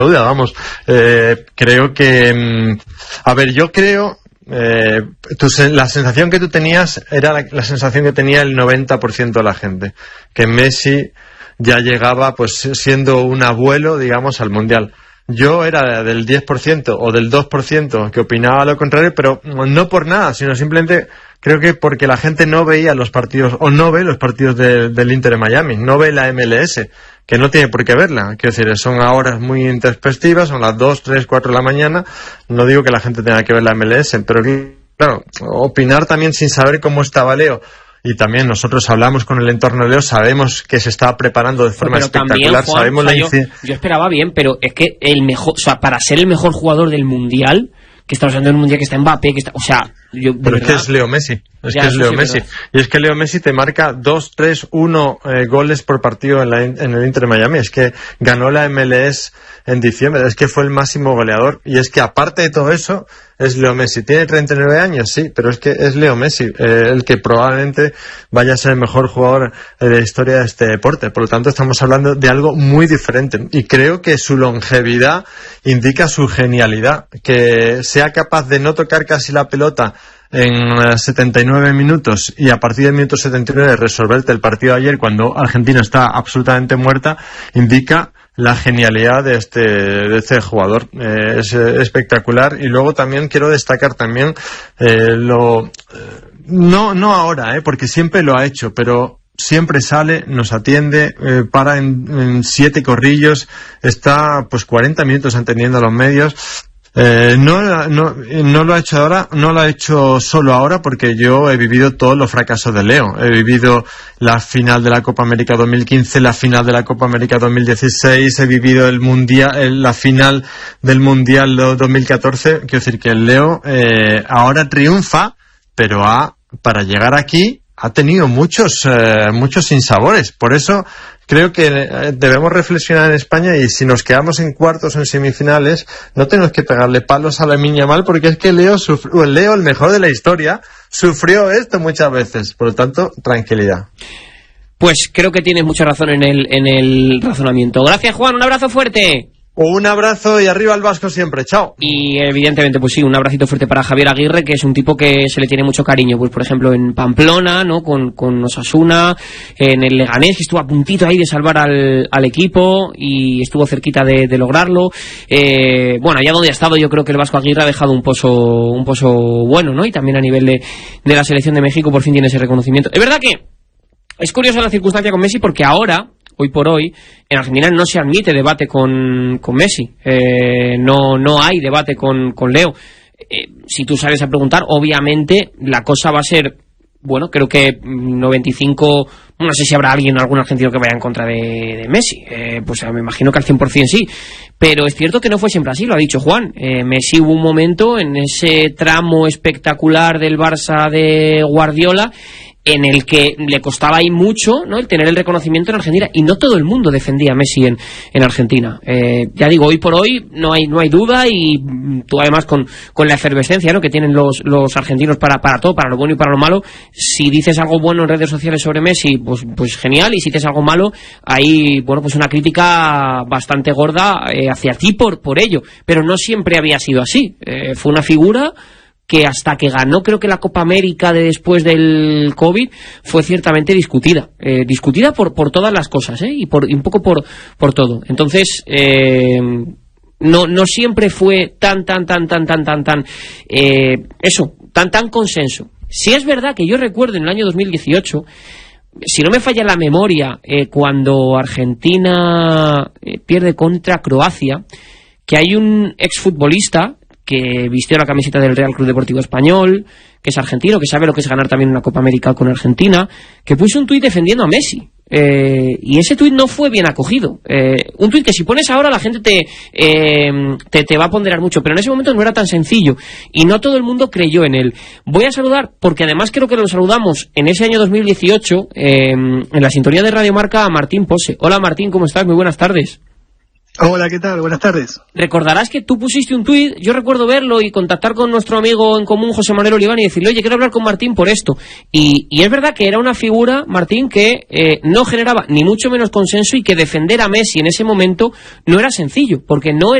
duda, vamos. Creo que... a ver, yo creo... la sensación que tú tenías era la sensación que tenía el 90% de la gente, que Messi ya llegaba pues siendo un abuelo, digamos, al Mundial. Yo era del 10% o del 2% que opinaba lo contrario, pero no por nada, sino simplemente creo que porque la gente no veía los partidos, o no ve los partidos del Inter de Miami, no ve la MLS, que no tiene por qué verla. Quiero decir, son a horas muy intempestivas, son las 2, 3, 4 de la mañana. No digo que la gente tenga que ver la MLS, pero claro, opinar también sin saber cómo estaba Leo. Y también nosotros hablamos con el entorno de Leo, sabemos que se está preparando de forma espectacular. También, Juan, sabemos yo esperaba bien, pero es que el mejor, o sea, para ser el mejor jugador del Mundial, que estamos hablando de un Mundial que está Mbappé, que está, o sea, pero es que es Leo Messi, es Leo Messi. Y es que Leo Messi te marca 2, 3, 1 goles por partido en el Inter de Miami. Es que ganó la MLS en diciembre, es que fue el máximo goleador. Y es que aparte de todo eso, es Leo Messi. Tiene 39 años, sí, pero es que es Leo Messi, el que probablemente vaya a ser el mejor jugador de la historia de este deporte. Por lo tanto, estamos hablando de algo muy diferente. Y creo que su longevidad indica su genialidad. Que sea capaz de no tocar casi la pelota en 79 minutos y a partir del minuto 79 resolverte el partido de ayer cuando Argentina está absolutamente muerta, indica la genialidad de este jugador. Es espectacular. Y luego también quiero destacar también no ahora, porque siempre lo ha hecho, pero siempre sale, nos atiende, para en 7 corrillos, está pues 40 minutos atendiendo a los medios. No lo ha hecho ahora, no lo ha hecho solo ahora, porque yo he vivido todos los fracasos de Leo. He vivido la final de la Copa América 2015, la final de la Copa América 2016, he vivido el Mundial, la final del Mundial 2014. Quiero decir que el Leo ahora triunfa, pero para llegar aquí ha tenido muchos sinsabores. Por eso creo que debemos reflexionar en España, y si nos quedamos en cuartos o en semifinales, no tenemos que pegarle palos a Lamine Yamal, porque es que Leo, el mejor de la historia, sufrió esto muchas veces. Por lo tanto, tranquilidad. Pues creo que tienes mucha razón en el razonamiento. Gracias, Juan, un abrazo fuerte. Un abrazo y arriba el Vasco siempre, chao. Y evidentemente, pues sí, un abracito fuerte para Javier Aguirre, que es un tipo que se le tiene mucho cariño, pues por ejemplo en Pamplona, ¿no? Con Osasuna, en el Leganés, que estuvo a puntito ahí de salvar al equipo y estuvo cerquita de lograrlo. Bueno, allá donde ha estado, yo creo que el Vasco Aguirre ha dejado un pozo bueno, ¿no? Y también a nivel de la selección de México por fin tiene ese reconocimiento. Es verdad que es curiosa la circunstancia con Messi, porque ahora, hoy por hoy, en Argentina no se admite debate con Messi, no hay debate con Leo. Si tú sales a preguntar, obviamente la cosa va a ser, bueno, creo que 95, no sé si habrá algún argentino que vaya en contra de Messi, pues me imagino que al 100% sí, pero es cierto que no fue siempre así, lo ha dicho Juan. Messi hubo un momento en ese tramo espectacular del Barça de Guardiola en el que le costaba ahí mucho, ¿no?, el tener el reconocimiento en Argentina, y no todo el mundo defendía a Messi en Argentina. Ya digo, hoy por hoy no hay duda, y tú además con la efervescencia, ¿no?, que tienen los argentinos para todo, para lo bueno y para lo malo. Si dices algo bueno en redes sociales sobre Messi, pues genial, y si dices algo malo, hay, bueno, pues una crítica bastante gorda hacia ti por ello, pero no siempre había sido así. Fue una figura que hasta que ganó, creo que la Copa América de después del COVID, fue ciertamente discutida por todas las cosas, y un poco por todo. Entonces, no siempre fue tan consenso. Sí es verdad que yo recuerdo en el año 2018, si no me falla la memoria, cuando Argentina pierde contra Croacia, que hay un exfutbolista que vistió la camiseta del Real Club Deportivo Español, que es argentino, que sabe lo que es ganar también una Copa América con Argentina, que puso un tuit defendiendo a Messi. Y ese tuit no fue bien acogido. Un tuit que si pones ahora la gente te va a ponderar mucho, pero en ese momento no era tan sencillo y no todo el mundo creyó en él. Voy a saludar, porque además creo que lo saludamos en ese año 2018, en la sintonía de Radio Marca, a Martín Pose. Hola Martín, ¿cómo estás? Muy buenas tardes. Hola, ¿qué tal? Buenas tardes. Recordarás que tú pusiste un tuit, yo recuerdo verlo y contactar con nuestro amigo en común, José Manuel Oliván, y decirle, oye, quiero hablar con Martín por esto. Y es verdad que era una figura, Martín, que no generaba ni mucho menos consenso y que defender a Messi en ese momento no era sencillo, porque no era